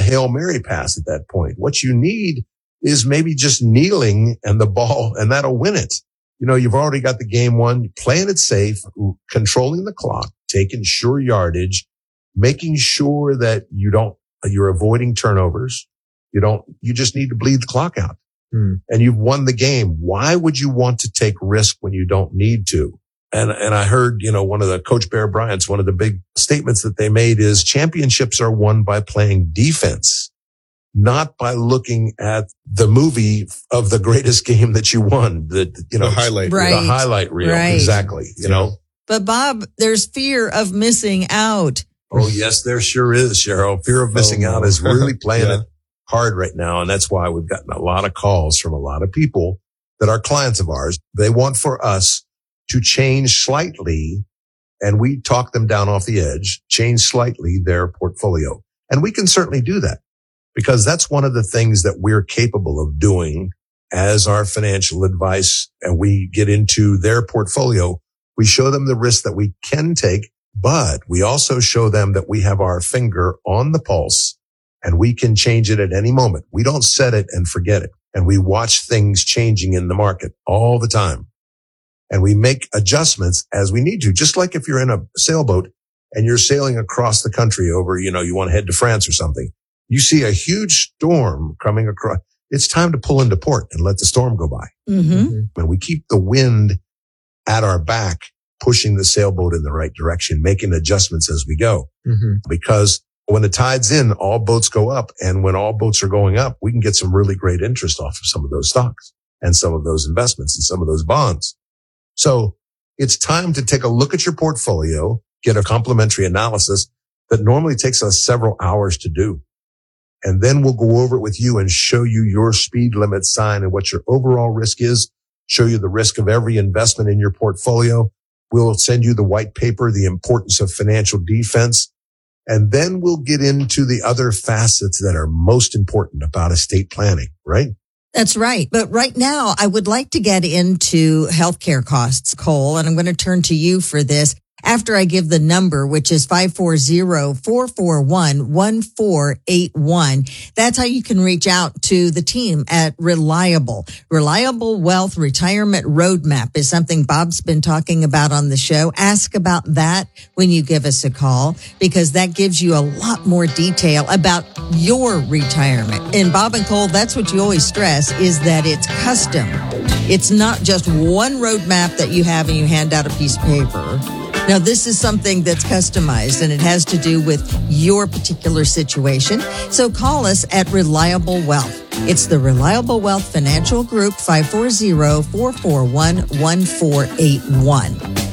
Hail Mary pass at that point. What you need is maybe just kneeling and the ball, and that'll win it. You've already got the game won, playing it safe, controlling the clock, taking sure yardage, making sure that you're avoiding turnovers. You just need to bleed the clock out. And you've won the game. Why would you want to take risk when you don't need to? And I heard, one of the Coach Bear Bryant's, one of the big statements that they made is championships are won by playing defense, not by looking at the movie of the greatest game that you won. The highlight, right. The highlight reel. Right. Exactly. But Bob, there's fear of missing out. Oh, yes, there sure is, Cheryl. Fear of missing out is really playing it hard right now. And that's why we've gotten a lot of calls from a lot of people that are clients of ours. They want for us to change slightly, and we talk them down off the edge, change slightly their portfolio. And we can certainly do that because that's one of the things that we're capable of doing as our financial advice. And we get into their portfolio. We show them the risk that we can take, but we also show them that we have our finger on the pulse and we can change it at any moment. We don't set it and forget it. And we watch things changing in the market all the time. And we make adjustments as we need to. Just like if you're in a sailboat and you're sailing across the country over, you want to head to France or something. You see a huge storm coming across. It's time to pull into port and let the storm go by. Mm-hmm. And we keep the wind at our back, pushing the sailboat in the right direction, making adjustments as we go. Because when the tide's in, all boats go up. And when all boats are going up, we can get some really great interest off of some of those stocks and some of those investments and some of those bonds. So it's time to take a look at your portfolio, get a complimentary analysis that normally takes us several hours to do. And then we'll go over it with you and show you your speed limit sign and what your overall risk is, show you the risk of every investment in your portfolio. We'll send you the white paper, the importance of financial defense. And then we'll get into the other facets that are most important about estate planning, right? That's right. But right now, I would like to get into healthcare costs, Cole, and I'm going to turn to you for this after I give the number, which is 540-441-1481. That's how you can reach out to the team at Reliable. Reliable Wealth Retirement Roadmap is something Bob's been talking about on the show. Ask about that when you give us a call, because that gives you a lot more detail about your retirement. And Bob and Cole, that's what you always stress, is that it's custom. It's not just one roadmap that you have and you hand out a piece of paper. Now, this is something that's customized, and it has to do with your particular situation. So call us at Reliable Wealth. It's the Reliable Wealth Financial Group, 540-441-1481.